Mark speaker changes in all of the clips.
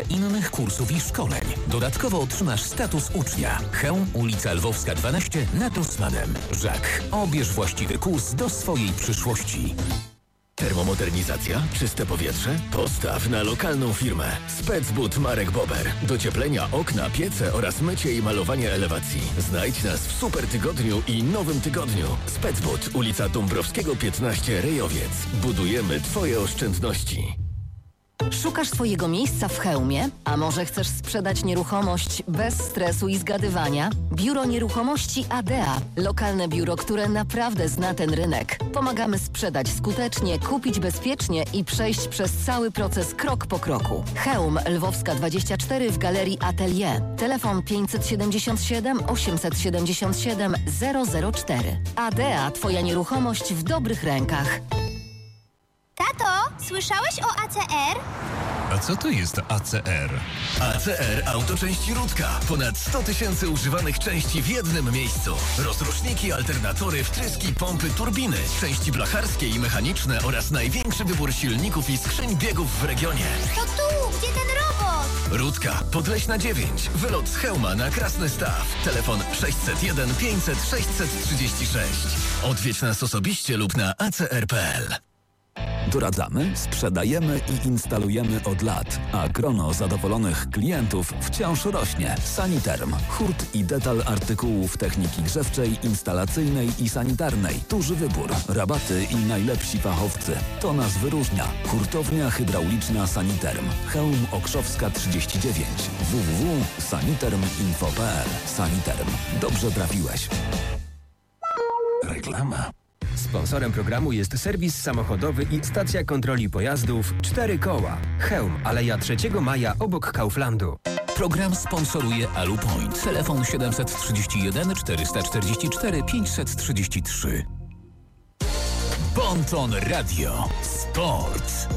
Speaker 1: innych kursów i szkoleń. Dodatkowo otrzymasz status ucznia. Chełm, ulica Lwowska 12 nad Rossmanem. Żak, obierz właściwy kurs do swojej przyszłości.
Speaker 2: Termomodernizacja? Czyste powietrze? Postaw na lokalną firmę. Specbud Marek Bober. Docieplenia, okna, piece oraz mycie i malowanie elewacji. Znajdź nas w super tygodniu i nowym tygodniu. Specbud, ulica Dąbrowskiego 15, Rejowiec. Budujemy Twoje oszczędności.
Speaker 3: Szukasz swojego miejsca w Chełmie? A może chcesz sprzedać nieruchomość bez stresu i zgadywania? Biuro Nieruchomości ADEA. Lokalne biuro, które naprawdę zna ten rynek. Pomagamy sprzedać skutecznie, kupić bezpiecznie i przejść przez cały proces krok po kroku. Chełm, Lwowska 24 w Galerii Atelier. Telefon 577 877 004. ADEA. Twoja nieruchomość w dobrych rękach.
Speaker 4: Tato, słyszałeś o ACR?
Speaker 5: A co to jest ACR?
Speaker 2: ACR Autoczęści Rudka. Ponad 100 000 używanych części w jednym miejscu. Rozruszniki, alternatory, wtryski, pompy, turbiny, części blacharskie i mechaniczne oraz największy wybór silników i skrzyń biegów w regionie.
Speaker 4: To tu, gdzie ten robot?
Speaker 2: Rudka, Podleśna 9. Wylot z Chełma na Krasny Staw. Telefon 601 500 636. Odwiedź nas osobiście lub na acr.pl.
Speaker 6: Doradzamy, sprzedajemy i instalujemy od lat, a grono zadowolonych klientów wciąż rośnie. Saniterm. Hurt i detal artykułów techniki grzewczej, instalacyjnej i sanitarnej. Duży wybór, rabaty i najlepsi fachowcy. To nas wyróżnia. Hurtownia hydrauliczna Saniterm. Chełm Okrzowska 39. www.saniterminfo.pl. Saniterm. Dobrze trafiłeś.
Speaker 1: Reklama.
Speaker 7: Sponsorem programu jest serwis samochodowy i stacja kontroli pojazdów 4 koła. Chełm, Aleja 3 Maja obok Kauflandu.
Speaker 1: Program sponsoruje Alupoint. Telefon 731 444 533. Bonton Radio. Sport.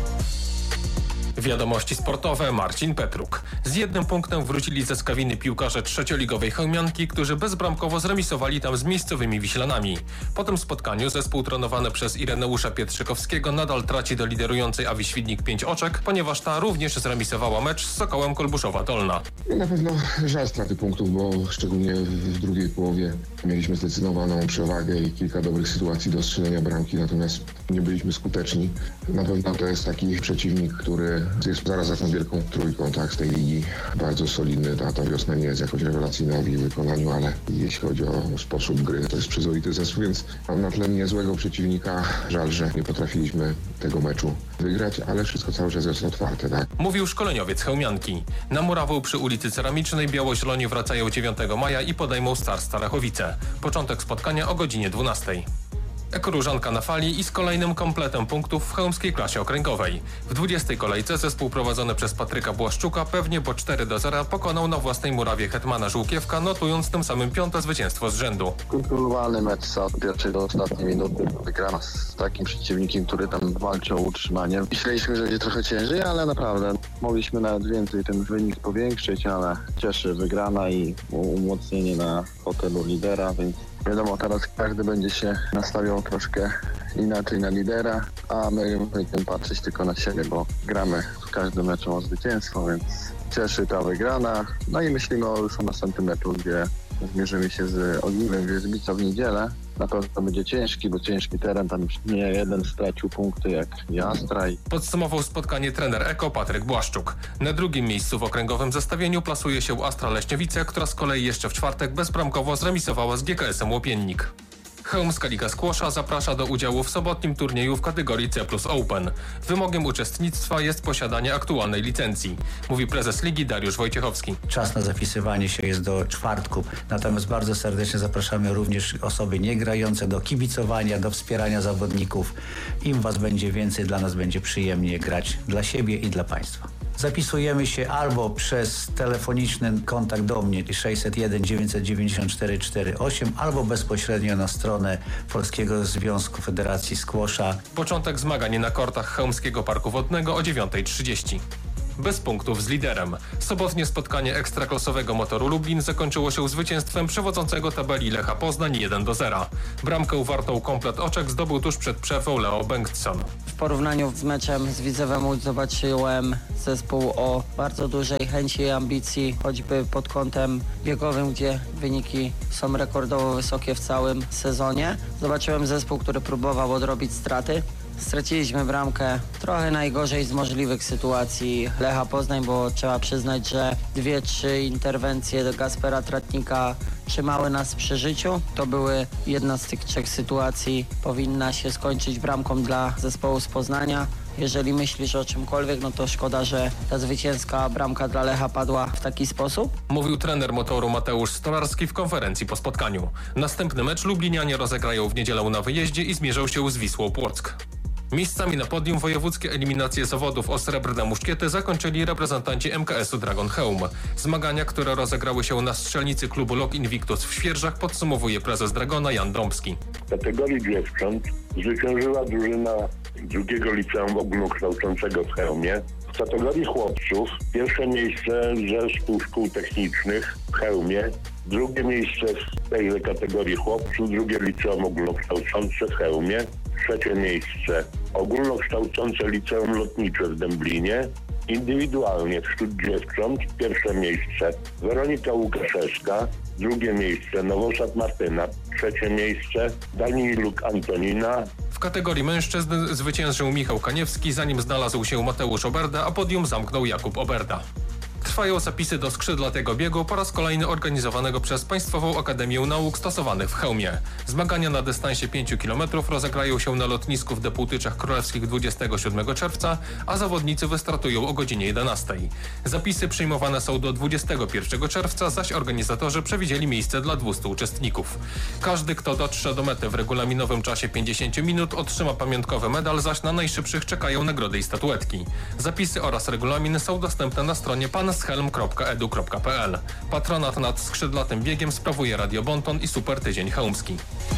Speaker 8: Wiadomości sportowe. Marcin Petruk. Z 1 punktem wrócili ze Skawiny piłkarze trzecioligowej Chełmianki, którzy bezbramkowo zremisowali tam z miejscowymi Wiślanami. Po tym spotkaniu zespół trenowany przez Ireneusza Pietrzykowskiego nadal traci do liderującej Awi Świdnik 5 oczek, ponieważ ta również zremisowała mecz z Sokołem Kolbuszowa Dolna.
Speaker 9: Na pewno żal straty punktów, bo szczególnie w drugiej połowie mieliśmy zdecydowaną przewagę i kilka dobrych sytuacji do strzelenia bramki, natomiast nie byliśmy skuteczni. Na pewno to jest taki przeciwnik, który jest zaraz za tą wielką trójką, tak, z tej ligi. Bardzo solidny, ta wiosna nie jest jakoś rewelacyjna w ich wykonaniu, ale jeśli chodzi o sposób gry, to jest przyzwoity zespół, więc na tle niezłego przeciwnika żal, że nie potrafiliśmy tego meczu wygrać, ale wszystko cały czas jest otwarte, tak.
Speaker 8: Mówił szkoleniowiec Chełmianki. Na murawę przy ulicy Ceramicznej Białozieloni wracają 9 maja i podejmą Start Starachowice. Początek spotkania o godzinie 12. Ekoróżanka na fali i z kolejnym kompletem punktów w chełmskiej klasie okręgowej. W 20. kolejce zespół prowadzony przez Patryka Błaszczuka pewnie po 4-0 pokonał na własnej murawie hetmana Żółkiewka, notując tym samym 5. zwycięstwo z rzędu.
Speaker 10: Kontrolowany mecz od pierwszej do ostatniej minuty. Wygrana z takim przeciwnikiem, który tam walczy o utrzymanie. Myśleliśmy, że będzie trochę ciężej, ale naprawdę mogliśmy nawet więcej ten wynik powiększyć, ale cieszy wygrana i umocnienie na fotelu lidera, więc wiadomo, teraz każdy będzie się nastawiał troszkę inaczej na lidera, a my będziemy patrzeć tylko na siebie, bo gramy w każdym meczu o zwycięstwo, więc cieszy ta wygrana. No i myślimy już o następnym meczu, gdzie zmierzymy się z Ogniwem Wierzbica w niedzielę. Na pewno to będzie ciężki, bo ciężki teren, tam już nie jeden stracił punkty jak Jastra.
Speaker 8: Podsumował spotkanie trener Eko Patryk Błaszczuk. Na drugim miejscu w okręgowym zestawieniu plasuje się Astra Leśniowice, która z kolei jeszcze w czwartek bezbramkowo zremisowała z GKS-em Łopiennik. Chełmska Liga Squasha zaprasza do udziału w sobotnim turnieju w kategorii C+ Open. Wymogiem uczestnictwa jest posiadanie aktualnej licencji, mówi prezes ligi Dariusz Wojciechowski.
Speaker 11: Czas na zapisywanie się jest do czwartku, natomiast bardzo serdecznie zapraszamy również osoby niegrające do kibicowania, do wspierania zawodników. Im was będzie więcej, dla nas będzie przyjemnie grać dla siebie i dla państwa. Zapisujemy się albo przez telefoniczny kontakt do mnie 601 994 48, albo bezpośrednio na stronę Polskiego Związku Federacji Squasha.
Speaker 8: Początek zmagań na kortach Chełmskiego Parku Wodnego o 9:30. bez punktów z liderem. Sobotnie spotkanie ekstraklasowego Motoru Lublin zakończyło się zwycięstwem przewodzącego tabeli Lecha Poznań 1-0. Bramkę wartą komplet oczek zdobył tuż przed przerwą Leo Bengtsson.
Speaker 12: W porównaniu z meczem z Widzewem Łódź zobaczyłem zespół o bardzo dużej chęci i ambicji, choćby pod kątem biegowym, gdzie wyniki są rekordowo wysokie w całym sezonie. Zobaczyłem zespół, który próbował odrobić straty. Straciliśmy bramkę trochę najgorzej z możliwych sytuacji Lecha Poznań, bo trzeba przyznać, że 2-3 interwencje do Gaspera Tratnika trzymały nas przy życiu. To były jedna z tych 3 sytuacji. Powinna się skończyć bramką dla zespołu z Poznania. Jeżeli myślisz o czymkolwiek, no to szkoda, że ta zwycięska bramka dla Lecha padła w taki sposób.
Speaker 8: Mówił trener Motoru Mateusz Stolarski w konferencji po spotkaniu. Następny mecz lublinianie rozegrają w niedzielę na wyjeździe i zmierzą się z Wisłą Płock. Miejscami na podium wojewódzkie eliminacje zawodów o srebrne muszkiety zakończyli reprezentanci MKS-u Dragon Chełm. Zmagania, które rozegrały się na strzelnicy klubu Lok Invictus w Świerżach, podsumowuje prezes Dragona Jan Dąbski.
Speaker 13: W kategorii dziewcząt zwyciężyła drużyna drugiego liceum ogólnokształcącego w Chełmie. W kategorii chłopców pierwsze miejsce zespół szkół technicznych w Chełmie, drugie miejsce w tejże kategorii chłopców, drugie liceum ogólnokształcące w Chełmie, trzecie miejsce ogólnokształcące liceum lotnicze w Dęblinie. Indywidualnie wśród dziewcząt pierwsze miejsce Weronika Łukaszewska, drugie miejsce Nowosad Martyna, trzecie miejsce Daniluk Antonina.
Speaker 8: W kategorii mężczyzn zwyciężył Michał Kaniewski, zanim znalazł się Mateusz Oberda, a podium zamknął Jakub Oberda. Trwają zapisy do skrzydlatego biegu po raz kolejny organizowanego przez Państwową Akademię Nauk Stosowanych w Chełmie. Zmagania na dystansie 5 km rozegrają się na lotnisku w Depułtyczach Królewskich 27 czerwca, a zawodnicy wystartują o godzinie 11. Zapisy przyjmowane są do 21 czerwca, zaś organizatorzy przewidzieli miejsce dla 200 uczestników. Każdy, kto dotrze do mety w regulaminowym czasie 50 minut, otrzyma pamiątkowy medal, zaś na najszybszych czekają nagrody i statuetki. Zapisy oraz regulamin są dostępne na stronie panschelm.edu.pl. Patronat nad skrzydlatym biegiem sprawuje Radio Bonton i Super Tydzień Chełmski.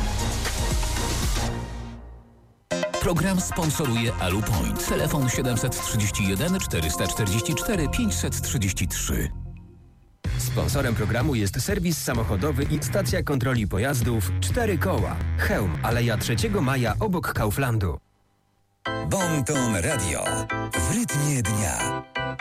Speaker 1: Program sponsoruje Alupoint. Telefon 731 444 533.
Speaker 7: Sponsorem programu jest serwis samochodowy i stacja kontroli pojazdów 4 koła. Chełm, Aleja 3 Maja obok Kauflandu.
Speaker 14: Bonton Radio. W rytmie dnia.